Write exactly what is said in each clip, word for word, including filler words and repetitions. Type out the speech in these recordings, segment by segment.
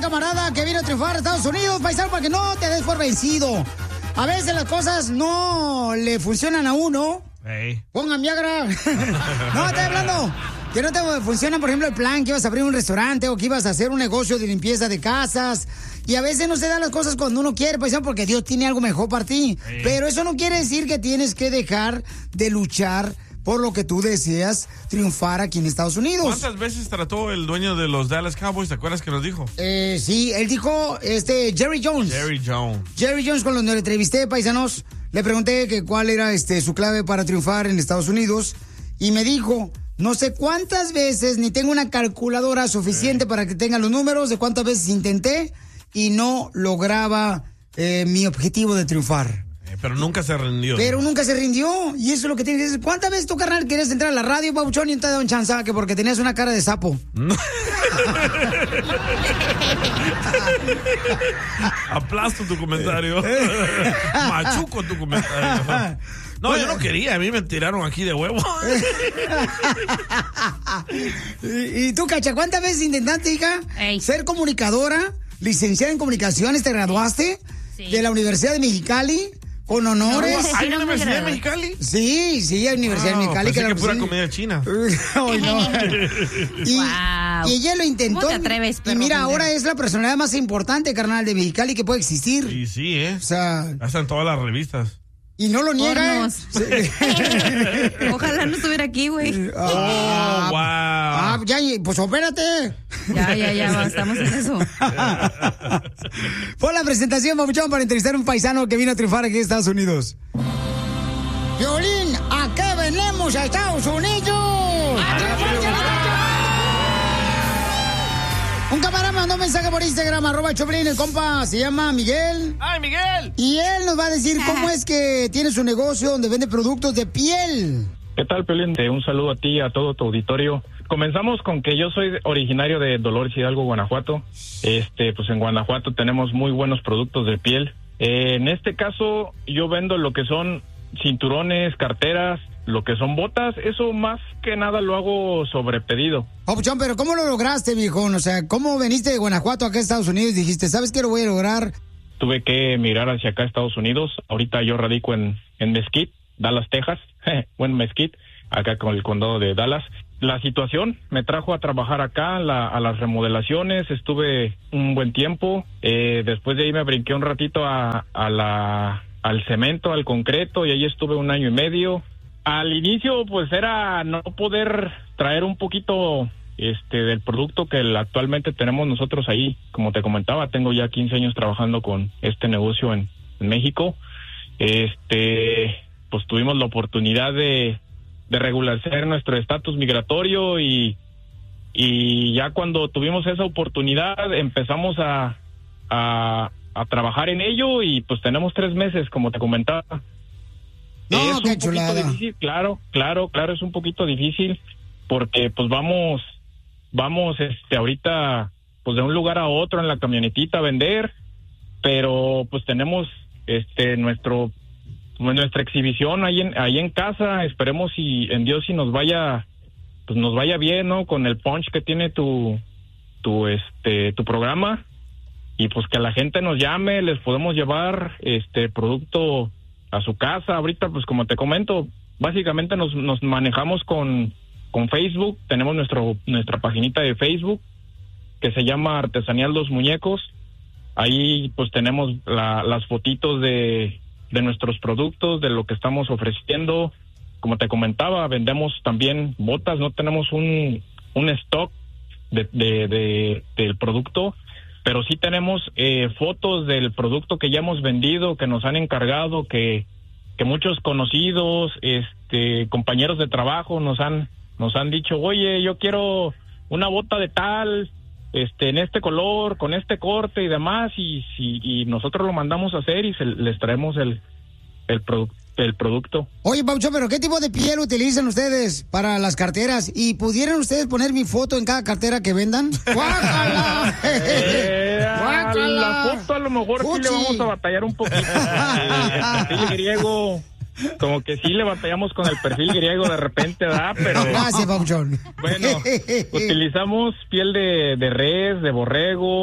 camarada que vino a triunfar a Estados Unidos, paisano, para que no te des por vencido. A veces las cosas no le funcionan a uno. Hey. Pongan Viagra. No, estoy hablando que no te funciona, por ejemplo, el plan que ibas a abrir un restaurante o que ibas a hacer un negocio de limpieza de casas. Y a veces no se dan las cosas cuando uno quiere, paisano, porque Dios tiene algo mejor para ti. Hey. Pero eso no quiere decir que tienes que dejar de luchar por lo que tú deseas triunfar aquí en Estados Unidos. ¿Cuántas veces trató el dueño de los Dallas Cowboys? ¿Te acuerdas que nos dijo? Eh, sí, él dijo, este, Jerry Jones. Jerry Jones. Jerry Jones, cuando le entrevisté, paisanos, le pregunté que cuál era este, su clave para triunfar en Estados Unidos. Y me dijo, no sé cuántas veces, ni tengo una calculadora suficiente eh. para que tenga los números de cuántas veces intenté y no lograba eh, mi objetivo de triunfar. Pero nunca se rindió. Pero nunca se rindió. Y eso es lo que tienes que decir. ¿Cuántas veces tu carnal querías entrar a la radio, Pabuchón, y no te daban chance? Que porque tenías una cara de sapo. Aplasto tu comentario. Machuco tu comentario. No, yo no quería. A mí me tiraron aquí de huevo. ¿Y, y tú, Cacha, cuántas veces intentaste, hija, Ey. ser comunicadora, licenciada en comunicaciones? ¿Te graduaste sí. de la Universidad de Mexicali? Con honores. No, ¿hay una universidad de Mexicali? Sí, sí, hay universidad de Mexicali. Pensé que, que la, pura sí. comida china. Ay, no. y, wow. y ella lo intentó. ¿Cómo te atreves, perro? Y mira, ahora es la personalidad más importante, carnal, de Mexicali que puede existir. Sí, sí, ¿eh? O sea... Hasta en todas las revistas. Y no lo niega. Sí. Ojalá no estuviera aquí, güey. Ah, oh, wow. Ah, ya, pues opérate. Ya, ya, ya, estamos en eso. Pon la presentación, papuchón, para entrevistar a un paisano que vino a triunfar aquí en Estados Unidos. Violín, ¿a qué venimos a Estados Unidos? Un camarada mandó un mensaje por Instagram, arroba Choplin, el compa se llama Miguel. ¡Ay, Miguel! Y él nos va a decir cómo es que tiene su negocio donde vende productos de piel. ¿Qué tal, Piolín? Un saludo a ti y a todo tu auditorio. Comenzamos con que yo soy originario de Dolores Hidalgo, Guanajuato. Este, pues en Guanajuato tenemos muy buenos productos de piel. Eh, en este caso, yo vendo lo que son cinturones, carteras, lo que son botas. Eso más que nada lo hago sobre pedido. Papuchón, pero ¿cómo lo lograste, viejón? O sea, ¿cómo veniste de Guanajuato acá a Estados Unidos y dijiste, ¿sabes qué lo voy a lograr? Tuve que mirar hacia acá a Estados Unidos. Ahorita yo radico en, en Mesquite, Dallas, Texas. Buen Mesquite, acá con el condado de Dallas. La situación me trajo a trabajar acá, la, a las remodelaciones. Estuve un buen tiempo. Eh, después de ahí me brinqué un ratito a, a la, al cemento, al concreto, y ahí estuve un año y medio. Al inicio, pues, era no poder traer un poquito este del producto que el, actualmente tenemos nosotros ahí. Como te comentaba, tengo ya quince años trabajando con este negocio en, en México. Este, pues tuvimos la oportunidad de, de regularizar nuestro estatus migratorio y, y ya cuando tuvimos esa oportunidad empezamos a, a, a trabajar en ello y pues tenemos tres meses, como te comentaba. No, es un qué poquito chulada. difícil, claro, claro, claro, es un poquito difícil porque pues vamos, vamos, este, ahorita, pues de un lugar a otro en la camionetita a vender, pero pues tenemos, este, nuestro, nuestra exhibición ahí en, ahí en casa. Esperemos y en Dios si nos vaya, pues nos vaya bien, ¿no? Con el punch que tiene tu, tu, este, tu programa y pues que la gente nos llame, les podemos llevar, este, producto a su casa. Ahorita, pues como te comento, básicamente nos, nos manejamos con, con Facebook. Tenemos nuestro nuestra paginita de Facebook que se llama Artesanía Los Muñecos. Ahí pues tenemos la, las fotitos de, de nuestros productos, de lo que estamos ofreciendo. Como te comentaba, vendemos también botas. No tenemos un, un stock de, de, de, del producto, pero sí tenemos eh, fotos del producto que ya hemos vendido, que nos han encargado, que, que muchos conocidos, este, compañeros de trabajo nos han, nos han dicho, oye, yo quiero una bota de tal, este, en este color, con este corte y demás, y, y, y nosotros lo mandamos a hacer y se, les traemos el, el producto. El producto. Oye, Paucho, pero ¿qué tipo de piel utilizan ustedes para las carteras? ¿Y pudieran ustedes poner mi foto en cada cartera que vendan? ¡Guácala! Eh, la foto a lo mejor Fuchi. Sí le vamos a batallar un poquito. El perfil griego, como que sí le batallamos con el perfil griego de repente, ¿verdad? Pero gracias, Pauchón. Bueno, utilizamos piel de, de res, de borrego,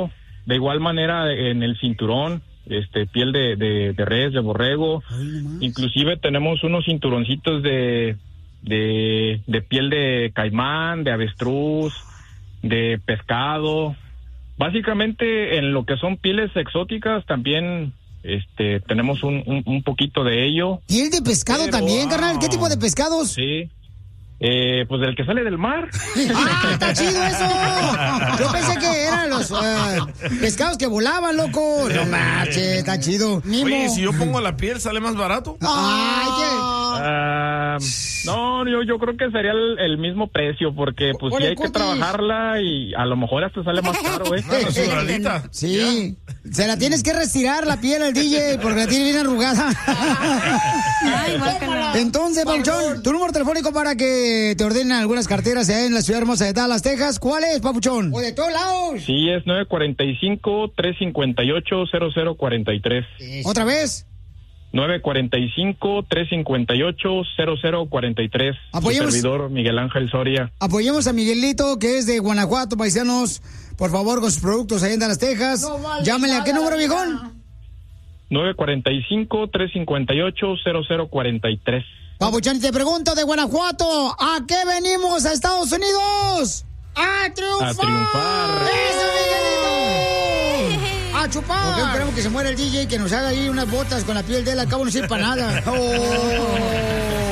de igual manera en el cinturón, este, piel de, de, de res, de borrego. Inclusive tenemos unos cinturoncitos de, de, de piel de caimán, de avestruz, de pescado. Básicamente en lo que son pieles exóticas también este, tenemos un, un, un poquito de ello. ¿Piel de pescado Pero, también, wow. carnal? ¿Qué tipo de pescados? Sí. Eh, pues el que sale del mar. ¡Ah, está chido eso! Yo pensé que eran los uh, pescados que volaban, loco. No marches, está chido. Mimo. Oye, si yo pongo la piel, ¿sale más barato? Ay, qué... Uh, no, yo, yo creo que sería el, el mismo precio, porque pues sí hay que trabajarla y a lo mejor hasta sale más caro, ¿eh? Una rasuradita. Sí, se la tienes que retirar la piel al D J porque la tiene bien arrugada. Ay, guácala. Entonces, Papuchón, tu número telefónico para que te ordenen algunas carteras allá en la ciudad hermosa de Dallas, Texas, ¿cuál es, Papuchón? O de todos lados. Sí, es nueve cuatro cinco, tres cinco ocho, cero cero cuatro tres. ¿Otra vez? nueve cuatro cinco, tres cinco ocho, cero cero cuatro tres. Apoyemos. Su servidor, Miguel Ángel Soria. Apoyemos a Miguelito, que es de Guanajuato, paisanos. Por favor, con sus productos allá en Dallas, Texas. No vale. Llámenle. ¿A qué número, viejón? nueve cuatro cinco, tres cinco ocho, cero cero cuatro tres. Papuchón, te pregunto de Guanajuato, ¿a qué venimos a Estados Unidos? ¡A triunfar! A triunfar. ¡Eso, Miguelito! ¡A chupar! Porque esperamos que se muera el D J y que nos haga ahí unas botas con la piel de él. Al cabo no sirve para nada. Oh.